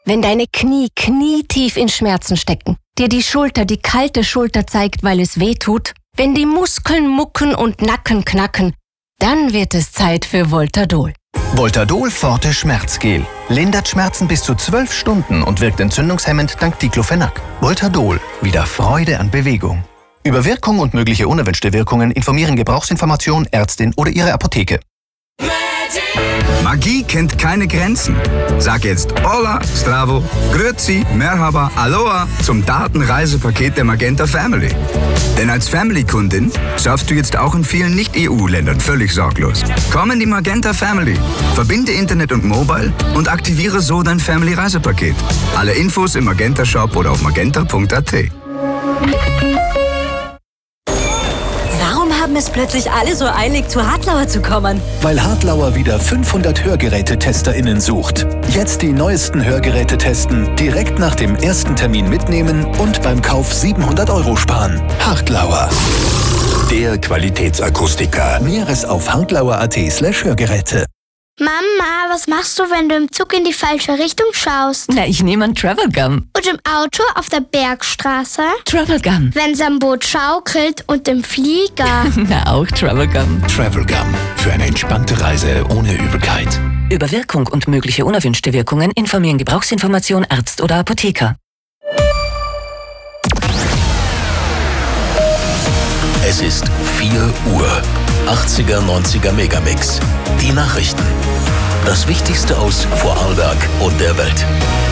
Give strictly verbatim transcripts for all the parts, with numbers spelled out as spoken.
Wenn deine Knie knietief in Schmerzen stecken, dir die Schulter die kalte Schulter zeigt, weil es weh tut, wenn die Muskeln mucken und Nacken knacken, dann wird es Zeit für Voltadol. Voltadol Forte Schmerzgel. Lindert Schmerzen bis zu zwölf Stunden und wirkt entzündungshemmend dank Diclofenac. Voltadol. Wieder Freude an Bewegung. Über Wirkung und mögliche unerwünschte Wirkungen informieren Gebrauchsinformation, Ärztin oder Ihre Apotheke. Magie kennt keine Grenzen. Sag jetzt Hola, Stravo, Grüezi, Merhaba, Aloha zum Datenreisepaket der Magenta Family. Denn als Family-Kundin surfst du jetzt auch in vielen Nicht-E U-Ländern völlig sorglos. Komm in die Magenta Family, verbinde Internet und Mobile und aktiviere so dein Family-Reisepaket. Alle Infos im Magenta-Shop oder auf magenta punkt a t. Warum haben es plötzlich alle so eilig, zu Hartlauer zu kommen? Weil Hartlauer wieder fünfhundert Hörgerätetesterinnen sucht. Jetzt die neuesten Hörgeräte testen, direkt nach dem ersten Termin mitnehmen und beim Kauf siebenhundert Euro sparen. Hartlauer. Der Qualitätsakustiker. Näheres auf hartlauer punkt a t slash Hörgeräte. Mama, was machst du, wenn du im Zug in die falsche Richtung schaust? Na, ich nehme einen Travel Gun. Und im Auto auf der Bergstraße? Travel Gun. Wenn's am Boot schaukelt und im Flieger? Na, auch Travel Gun. Travel Gun. Für eine entspannte Reise ohne Übelkeit. Über Wirkung und mögliche unerwünschte Wirkungen informieren Gebrauchsinformation, Arzt oder Apotheker. Es ist vier Uhr. achtziger, neunziger Megamix. Die Nachrichten. Das Wichtigste aus Vorarlberg und der Welt.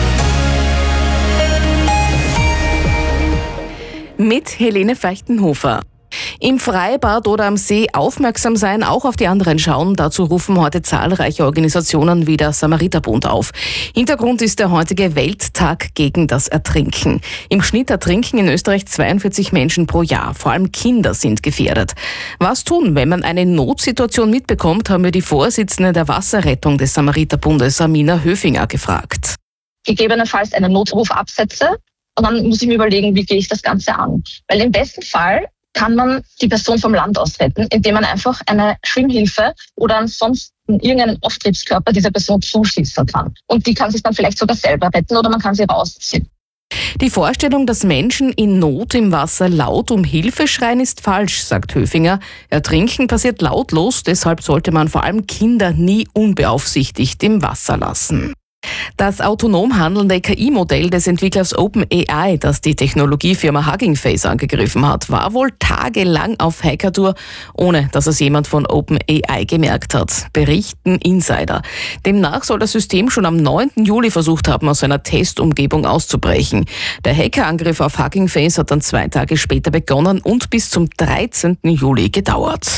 Mit Helene Feichtenhofer. Im Freibad oder am See aufmerksam sein, auch auf die anderen schauen. Dazu rufen heute zahlreiche Organisationen wie der Samariterbund auf. Hintergrund ist der heutige Welttag gegen das Ertrinken. Im Schnitt ertrinken in Österreich zweiundvierzig Menschen pro Jahr. Vor allem Kinder sind gefährdet. Was tun, wenn man eine Notsituation mitbekommt, haben wir die Vorsitzende der Wasserrettung des Samariterbundes, Amina Höfinger, gefragt. Gegebenenfalls einen Notruf absetze und dann muss ich mir überlegen, wie gehe ich das Ganze an. Weil im besten Fall kann man die Person vom Land aus retten, indem man einfach eine Schwimmhilfe oder ansonsten irgendeinen Auftriebskörper dieser Person zuschießen kann. Und die kann sich dann vielleicht sogar selber retten oder man kann sie rausziehen. Die Vorstellung, dass Menschen in Not im Wasser laut um Hilfe schreien, ist falsch, sagt Höfinger. Ertrinken passiert lautlos, deshalb sollte man vor allem Kinder nie unbeaufsichtigt im Wasser lassen. Das autonom handelnde K I-Modell des Entwicklers OpenAI, das die Technologiefirma Hugging Face angegriffen hat, war wohl tagelang auf Hackertour, ohne dass es jemand von OpenAI gemerkt hat, berichten Insider. Demnach soll das System schon am neunten Juli versucht haben, aus seiner Testumgebung auszubrechen. Der Hackerangriff auf Hugging Face hat dann zwei Tage später begonnen und bis zum dreizehnten Juli gedauert.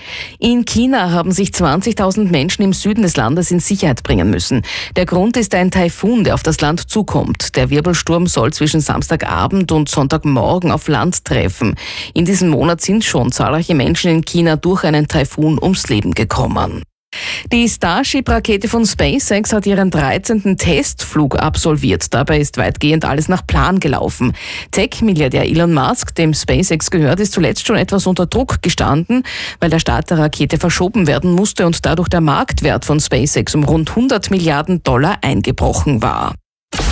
In China haben sich zwanzigtausend Menschen im Süden des Landes in Sicherheit bringen müssen. Der Grund ist ein Taifun, der auf das Land zukommt. Der Wirbelsturm soll zwischen Samstagabend und Sonntagmorgen auf Land treffen. In diesem Monat sind schon zahlreiche Menschen in China durch einen Taifun ums Leben gekommen. Die Starship-Rakete von SpaceX hat ihren dreizehnten Testflug absolviert. Dabei ist weitgehend alles nach Plan gelaufen. Tech-Milliardär Elon Musk, dem SpaceX gehört, ist zuletzt schon etwas unter Druck gestanden, weil der Start der Rakete verschoben werden musste und dadurch der Marktwert von SpaceX um rund hundert Milliarden Dollar eingebrochen war.